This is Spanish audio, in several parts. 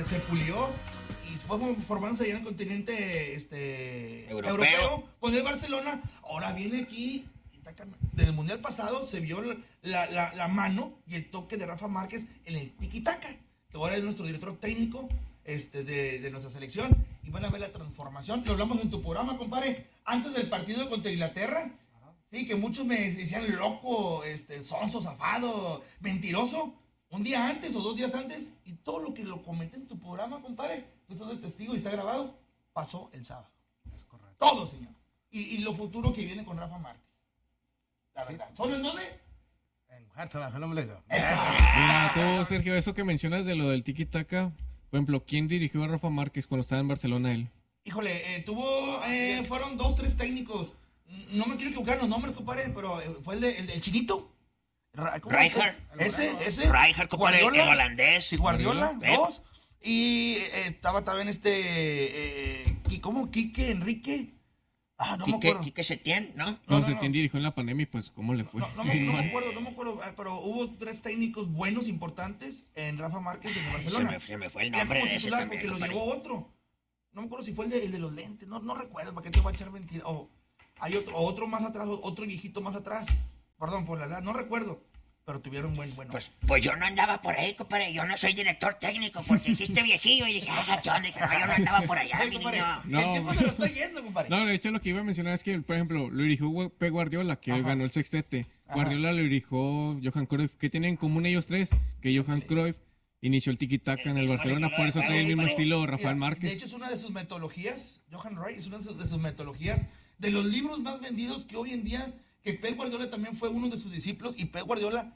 se pulió y fue formándose allá en el continente europeo con el Barcelona. Ahora viene aquí, desde el Mundial pasado se vio la mano y el toque de Rafa Márquez en el tiki-taka, que ahora es nuestro director técnico de nuestra selección, y van a ver la transformación. Lo hablamos en tu programa, compadre, antes del partido contra Inglaterra. Sí, que muchos me decían loco, sonso, zafado, mentiroso. Un día antes o 2 días antes, y todo lo que lo comenté en tu programa, compadre, tú estás de testigo y está grabado, pasó el sábado. Es correcto. Todo, señor. Y lo futuro que viene con Rafa Márquez. La verdad. ¿Solo en dónde? En Huerta, bajo el ombligo. Mira, tú, Sergio, eso que mencionas de lo del tiki-taka, por ejemplo, ¿quién dirigió a Rafa Márquez cuando estaba en Barcelona él? Híjole, fueron 2, 3 técnicos. No me quiero equivocar en los nombres, compadre, pero fue el chinito. Rijkaard. Ese. Rijkaard, compadre, el holandés. Y Guardiola, 2. Y estaba también ¿cómo? Quique Enrique. No me acuerdo. Quique Setién, ¿no? No, Setién dirigió en la pandemia y pues, ¿cómo le fue? No me acuerdo, pero hubo 3 técnicos buenos, importantes en Rafa Márquez en el Barcelona. Se me fue el nombre de ese también, porque lo llevó otro. No me acuerdo si fue el de los lentes, no recuerdo, ¿para qué te voy a echar mentira? Hay otro más atrás, otro viejito más atrás. Perdón por la edad, no recuerdo. Pero tuvieron bueno. Pues yo no andaba por ahí, compadre. Yo no soy director técnico, porque dijiste viejillo. Y dije, yo no andaba por allá, mi niño. No. El tiempo se lo está yendo, compadre. No, de hecho, lo que iba a mencionar es que, por ejemplo, lo dirigió Pep Guardiola, que ganó el sextete. Guardiola lo dirigió Johan Cruyff. ¿Qué tienen en común ellos 3? Que Johan Cruyff inició el tiki-taka en el Barcelona, por eso trae el mismo estilo Rafael Márquez. De hecho, es una de sus metodologías, Johan Cruyff, es una de sus metodologías, de los libros más vendidos que hoy en día, que Pep Guardiola también fue uno de sus discípulos, y Pep Guardiola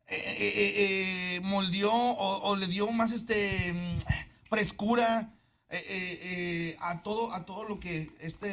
moldeó o le dio más frescura a todo lo que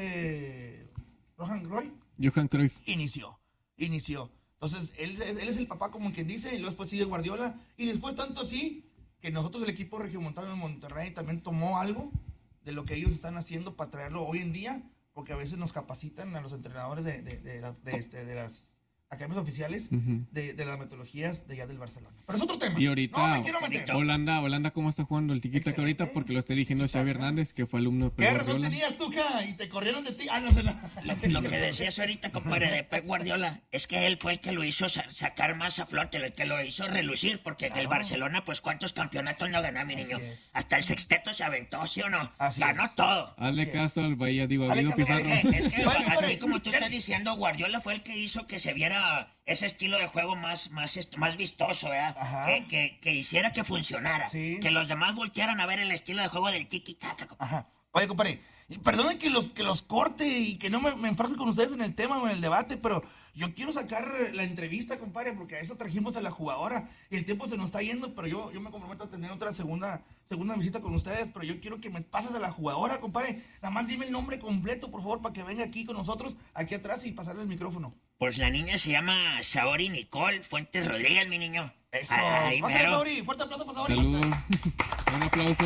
Johan Cruyff inició. Entonces, él es el papá, como quien dice, y luego después sigue Guardiola, y después tanto así, que nosotros, el equipo regiomontano en Monterrey, también tomó algo de lo que ellos están haciendo para traerlo hoy en día, porque a veces nos capacitan a los entrenadores de las academias oficiales de las metodologías de allá del Barcelona. Pero es otro tema. Y ahorita, no me quiero meter. Holanda, ¿cómo está jugando el tiki-taka ahorita? Porque lo está dirigiendo Xavi Hernández, que fue alumno de Pep Guardiola. ¿Qué razón tenías tú, Ca? Y te corrieron de ti. Lo que decías ahorita, compadre, de Pep Guardiola, es que él fue el que lo hizo sacar más a flote, el que lo hizo relucir, porque el Barcelona, pues, ¿cuántos campeonatos no ganó, mi niño? Hasta el sexteto se aventó, ¿sí o no? Ganó todo. Hazle caso al Bahía, digo, a Guido Pizarro. Es que así como tú estás diciendo, Guardiola fue el que hizo que se viera ese estilo de juego más vistoso, ¿verdad? Que hiciera que funcionara. Sí. Que los demás voltearan a ver el estilo de juego del tiki-taka. Ajá. Oye, compadre, perdonen que los corte y que no me enfrasque con ustedes en el tema o en el debate, pero yo quiero sacar la entrevista, compadre, porque a eso trajimos a la jugadora. Y el tiempo se nos está yendo, pero yo me comprometo a tener otra segunda visita con ustedes, pero yo quiero que me pases a la jugadora, compadre. Nada más dime el nombre completo, por favor, para que venga aquí con nosotros, aquí atrás, y pasarle el micrófono. Pues la niña se llama Saori Nicole Fuentes Rodríguez, mi niño. Eso. Saori, fuerte aplauso para Saori. Saludos. Un aplauso.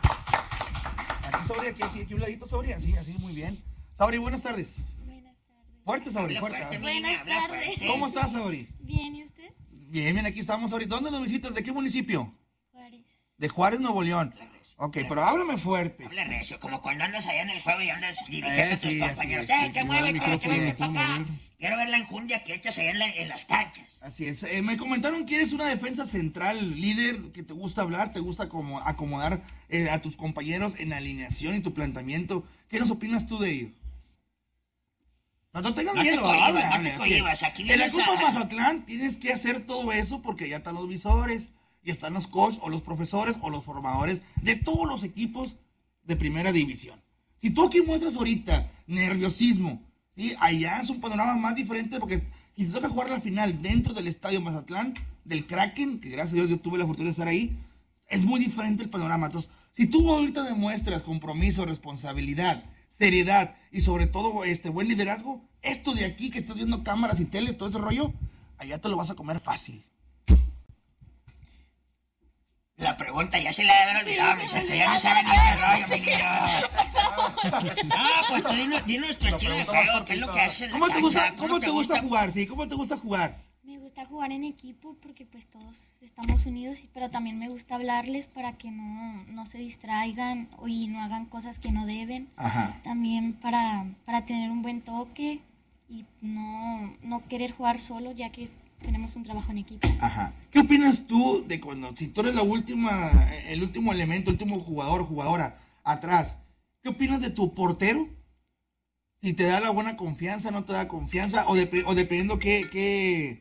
Aquí, Saori, aquí un ladito, Saori, así, muy bien. Saori, buenas tardes. Buenas tardes. Fuerte, Saori, fuerte. Buenas tardes. ¿Cómo estás, Saori? Bien, ¿y usted? Bien, aquí estamos, Saori. ¿Dónde nos visitas? ¿De qué municipio? Juárez. De Juárez, Nuevo León. Ok, pero háblame fuerte. Habla recio, como cuando andas allá en el juego y andas dirigiendo a tus compañeros. Que muévete para acá. Quiero ver la enjundia que echas allá en las canchas. Así es. Me comentaron que eres una defensa central, líder, que te gusta hablar, te gusta acomodar a tus compañeros en alineación y tu planteamiento. ¿Qué nos opinas tú de ello? No tengas miedo, habla. En la Copa Mazatlán tienes que hacer todo eso porque ya están los visores, y están los coaches o los profesores o los formadores de todos los equipos de primera división. Si tú aquí muestras ahorita nerviosismo, ¿sí? Allá es un panorama más diferente, porque si te toca jugar la final dentro del estadio Mazatlán, del Kraken, que gracias a Dios yo tuve la fortuna de estar ahí, es muy diferente el panorama. Entonces, si tú ahorita demuestras compromiso, responsabilidad, seriedad y sobre todo buen liderazgo, esto de aquí que estás viendo cámaras y teles, todo ese rollo, allá te lo vas a comer fácil. La pregunta ya se la debe haber olvidado, mi Sergio, ya no sabe ni qué rollo, mi niño. No, pues tú dinos tu estilo de juego, ¿qué es lo que haces? ¿Cómo te gusta jugar? Sí, ¿cómo te gusta jugar? Me gusta gusta jugar en equipo porque pues todos estamos unidos, pero también me gusta hablarles para que no se distraigan y no hagan cosas que no deben. Ajá. También para tener un buen toque y no querer jugar solo, ya que tenemos un trabajo en equipo. Ajá. ¿Qué opinas tú de cuando, si tú eres el último elemento, el último jugador o jugadora atrás, qué opinas de tu portero? Si te da la buena confianza, no te da confianza, o dependiendo qué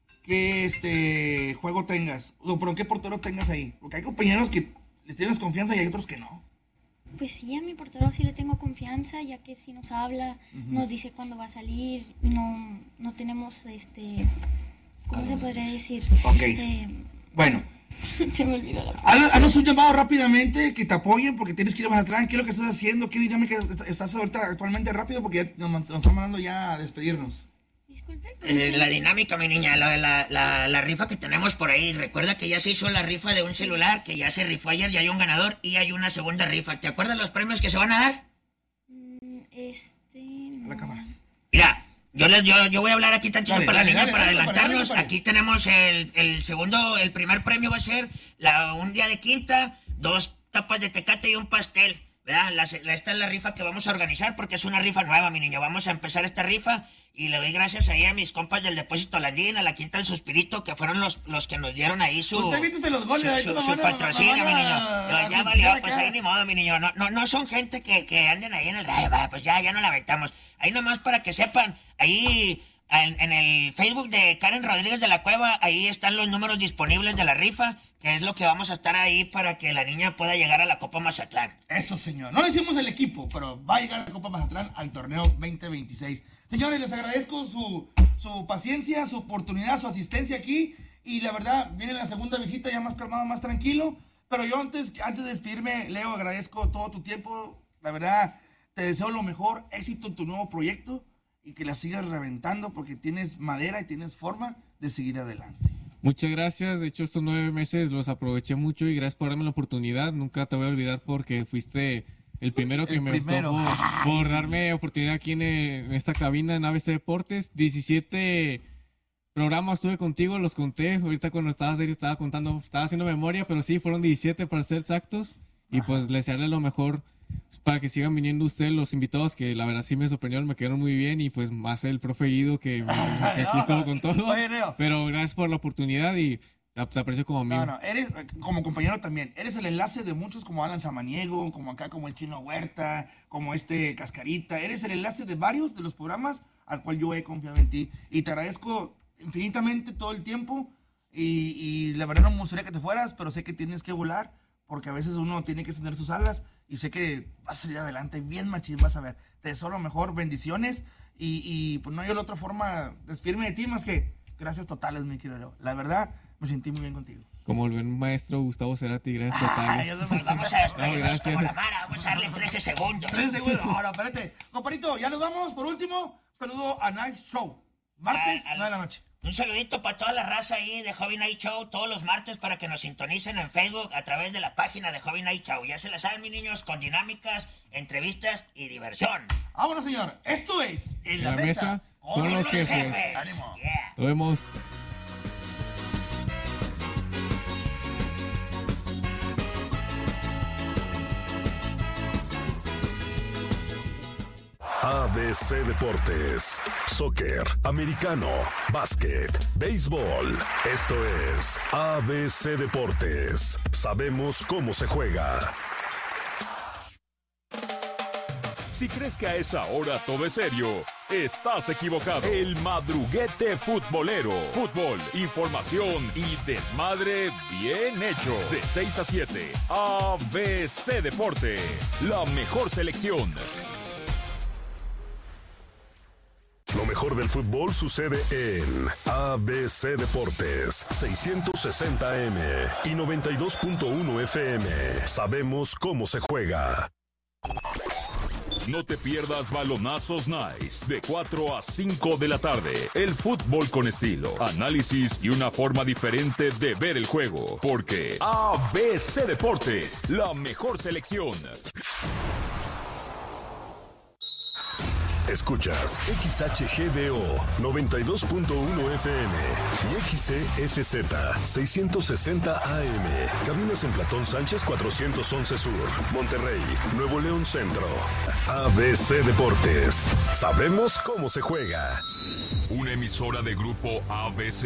juego tengas, pero qué portero tengas ahí. Porque hay compañeros que les tienes confianza y hay otros que no. Pues sí, a mi portero sí le tengo confianza, ya que sí nos habla, nos dice cuándo va a salir, y no tenemos, ¿cómo se podría decir? Ok. Bueno, Se me olvidó la palabra. haznos un llamado rápidamente, que te apoyen, porque tienes que ir a Mazatlán. ¿Qué es lo que estás haciendo? ¿Qué dinámica estás ahorita actualmente rápido? Porque ya nos están mandando ya a despedirnos. Disculpe. La dinámica, mi niña, la rifa que tenemos por ahí. Recuerda que ya se hizo la rifa de un celular, que ya se rifó ayer, ya hay un ganador y hay una segunda rifa. ¿Te acuerdas los premios que se van a dar? A la cámara. Mira, yo voy a hablar aquí tantito Dale, para la dale, niña, dale, para dale, adelantarnos. dale. Aquí tenemos el primer premio va a ser un día de quinta, 2 tapas de tecate y un pastel. ¿Verdad? Esta es la rifa que vamos a organizar porque es una rifa nueva, mi niño. Vamos a empezar esta rifa y le doy gracias ahí a mis compas del Depósito Landín, a la Quinta del Suspirito, que fueron los que nos dieron ahí su... Usted viste los goles, ahí su te van a- patrocinio, mi van niño. a- Ya valió, pues ahí ni modo, mi niño. No son gente que anden ahí en el radio, pues ya no la aventamos. Ahí nomás para que sepan, ahí... En el Facebook de Karen Rodríguez de la Cueva, ahí están los números disponibles de la rifa, que es lo que vamos a estar ahí para que la niña pueda llegar a la Copa Mazatlán. Eso, señor. No le hicimos el equipo, pero va a llegar a la Copa Mazatlán al torneo 2026. Señores, les agradezco su paciencia, su oportunidad, su asistencia aquí. Y la verdad, viene la segunda visita ya más calmado, más tranquilo. Pero yo antes de despedirme, Leo, agradezco todo tu tiempo. La verdad, te deseo lo mejor, éxito en tu nuevo proyecto y que la sigas reventando porque tienes madera y tienes forma de seguir adelante. Muchas gracias. De hecho, estos 9 meses los aproveché mucho y gracias por darme la oportunidad. Nunca te voy a olvidar porque fuiste el primero que El me primero. optó por darme oportunidad aquí en esta cabina en ABC Deportes. 17 programas tuve contigo, los conté. Ahorita cuando estabas ahí estaba contando, estaba haciendo memoria, pero sí, fueron 17 para ser exactos. Y pues les desearle lo mejor para que sigan viniendo ustedes los invitados, que la verdad sí me sorprendieron, me quedaron muy bien. Y pues más el profe Guido, que aquí estuvo con todo. Oye, Leo. Pero gracias por la oportunidad y te aprecio como amigo. No, eres como compañero también. Eres el enlace de muchos como Alan Samaniego, como acá como el Chino Huerta, como Cascarita. Eres el enlace de varios de los programas al cual yo he confiado en ti. Y te agradezco infinitamente todo el tiempo. Y la verdad no me gustaría que te fueras, pero sé que tienes que volar, porque a veces uno tiene que extender sus alas. Y sé que vas a salir adelante, bien machín, vas a ver. Te deseo lo mejor, bendiciones. Y pues no hay otra forma de despedirme de ti más que gracias totales, mi querido Leo. La verdad, me sentí muy bien contigo. Como el buen maestro Gustavo Cerati, gracias totales. Pues vamos a despedirnos gracias. como la vara, vamos a darle 13 segundos. 3 segundos. Ahora, espérate. Comparito, ya nos vamos. Por último, saludo a Night Show. Martes, 9 de la noche. Un saludito para toda la raza ahí de Hobby Night Show todos los martes para que nos sintonicen en Facebook a través de la página de Hobby Night Show. Ya se la saben, mis niños, con dinámicas, entrevistas y diversión. Vámonos, señor. Esto es En la La Mesa. mesa con los jefes. Ánimo. Yeah. Nos vemos. ABC Deportes, soccer, americano, básquet, béisbol. Esto es ABC Deportes. Sabemos cómo se juega. Si crees que a esa hora todo es serio, estás equivocado. El madruguete futbolero. Fútbol, información y desmadre bien hecho. De 6 a 7, ABC Deportes. La mejor selección. Lo mejor del fútbol sucede en ABC Deportes, 660M y 92.1 FM. Sabemos cómo se juega. No te pierdas Balonazos Nice, de 4 a 5 de la tarde. El fútbol con estilo, análisis y una forma diferente de ver el juego. Porque ABC Deportes, la mejor selección. Escuchas XHGDO 92.1 FM y XCSZ 660 AM. Cabinas en Platón Sánchez 411 Sur, Monterrey, Nuevo León Centro. ABC Deportes. Sabemos cómo se juega. Una emisora de Grupo ABC.